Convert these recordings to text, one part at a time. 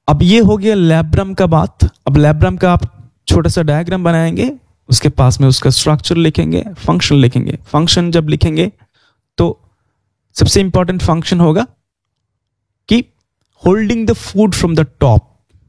अब ये हो गया लैब्रम का बात। अब लैब्रम का आप छोटा सा डायग्राम बनाएंगे, उसके पास में उसका स्ट्रक्चर लिखेंगे, फंक्शन लिखेंगे। फंक्शन जब लिखेंगे तो सबसे इंपॉर्टेंट फंक्शन होगा कि holding the food from the top.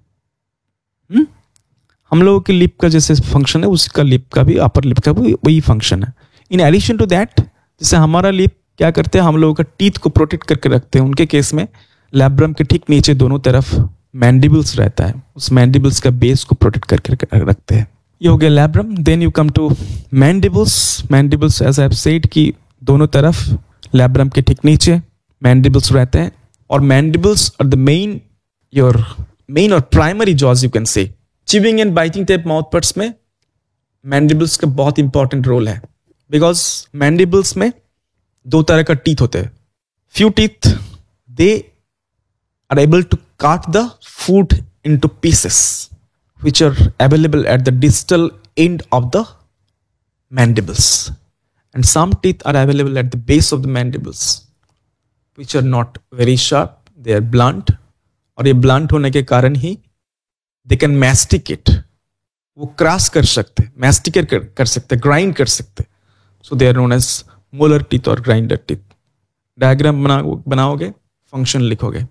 हम लोगों के लिप का जैसे फंक्शन है, उसका लिप का भी, अपर लिप का भी वही फंक्शन है। इन एडिशन टू दैट, जैसे हमारा लिप क्या करते हैं, हम लोगों का टीथ को प्रोटेक्ट करके रखते हैं, उनके केस में लैब्रम के ठीक नीचे दोनों तरफ मैंडिबल्स रहता है, उस मैंडिबल्स का बेस को प्रोटेक्ट करके रखते हैं। ये हो गया labrum. Then you come to mandibles. Mandibles as I have said कि दोनों तरफ लैब्रम के ठीक नीचे मैंडिबल्स रहते हैं, और मैंडिबल्स आर द मेन और primary jaws you can say. Chewing and biting type mouth पर्ट्स में मैंडिबल्स का बहुत इंपॉर्टेंट रोल है, बिकॉज मैंडिबल्स में दो तरह का टीथ होते हैं। Few teeth they are able to काट the food into pieces which are available at the distal end of the mandibles, and some teeth are available at the base of the mandibles which are not very sharp, they are blunt, और ये blunt होने के कारण ही they can masticate, वो cross कर सकते, masticate कर सकते, grind कर सकते, so they are known as molar teeth और grinder teeth। डायग्राम बनाओगे, फंक्शन लिखोगे।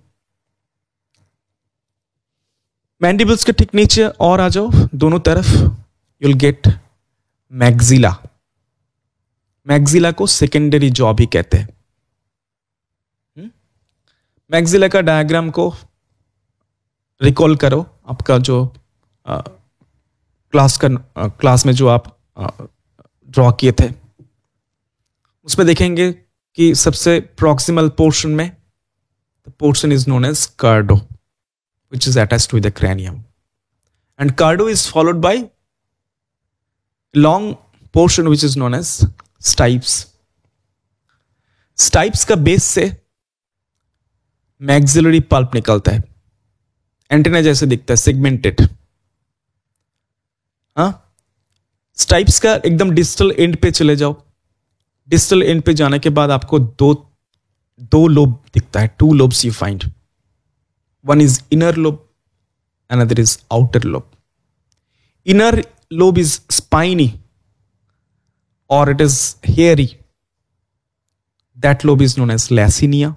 मैंडिबल्स के ठीक नीचे और आ जाओ दोनों तरफ, यूल गेट मैग्जिला। मैग्जिला को सेकेंडरी जॉ भी कहते हैं। मैग्जिला का डायग्राम को रिकॉल करो, आपका जो क्लास में जो आप ड्रॉ किए थे, उसमें देखेंगे कि सबसे प्रॉक्सिमल पोर्शन में the portion is known as कार्डो, which is attached with the cranium, and cardo is followed by long portion which is known as stipes। stipes का बेस से maxillary pulp निकलता है, एंटेना जैसे दिखता है, सेगमेंटेड। हाँ, स्टाइप्स का एकदम डिस्टल एंड पे चले जाओ। डिस्टल एंड पे जाने के बाद आपको दो लोब दिखता है, 2 lobes you find। One is inner lobe, another is outer lobe। Inner lobe is spiny or it is hairy. That lobe is known as lacinia।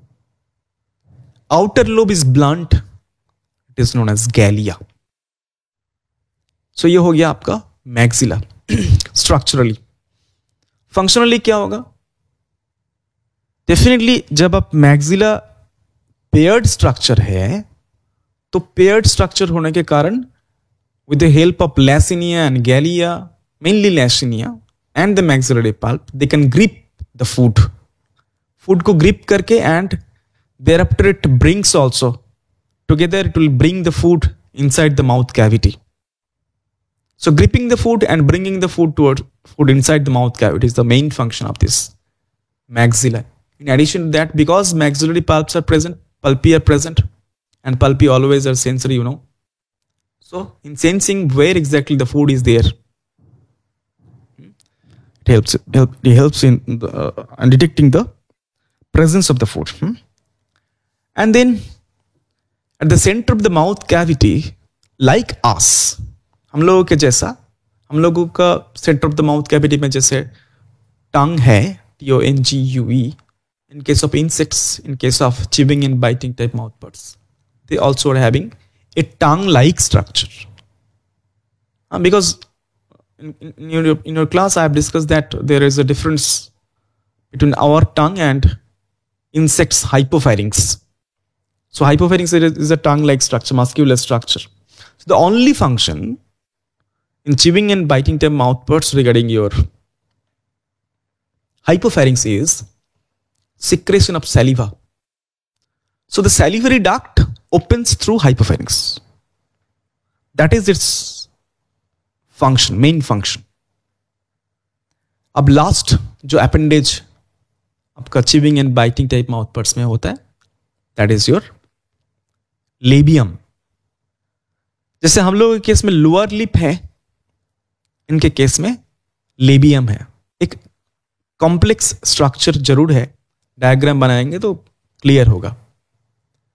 Outer lobe is blunt, it is known as gallia। So ये हो गया आपका maxilla। Structurally, functionally क्या होगा? Definitely जब आप maxilla paired structure है, तो पेयर्ड स्ट्रक्चर होने के कारण with the help of लैसिनिया and गैलिया, mainly लैसिनिया and the maxillary pulp, they can grip the food को ग्रिप करके, and there after it brings also together, it will bring the food inside the mouth cavity. So gripping the food and bringing the food inside the mouth cavity is the main function of this maxilla। In addition to that, because maxillary pulps are present, pulpi are present, and pulpi always are sensory, So in sensing where exactly the food is there, it helps in detecting the presence of the food। And then at the center of the mouth cavity, like us, हम लोगों के जैसा, हम लोगों का center of the mouth cavity में जैसे tongue है, tongue। In case of insects, in case of chewing and biting type mouth parts, they also are having a tongue-like structure। Because in your class, I have discussed that there is a difference between our tongue and insects' hypopharynx। So hypopharynx is a tongue-like structure, muscular structure। So the only function in chewing and biting type mouth parts regarding your hypopharynx is secretion of saliva। So the salivary duct opens through hypopharynx। That is its function, main function। अब last जो appendage आपका chewing and biting type mouth parts में होता है, that is your labium। जैसे हम लोगों के केस में लोअर लिप है, इनके केस में लेबियम है। एक कॉम्प्लेक्स स्ट्रक्चर जरूर है, डायग्राम बनाएंगे तो क्लियर होगा।